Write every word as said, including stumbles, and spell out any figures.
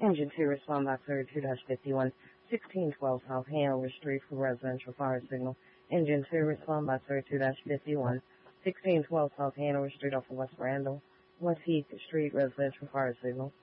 Engine two, respond by thirty-two fifty-one, sixteen twelve South Hanover Street for residential fire signal. Engine two, respond by thirty-two fifty-one, sixteen twelve South Hanover Street off of West Randall, West Heath Street residential fire signal.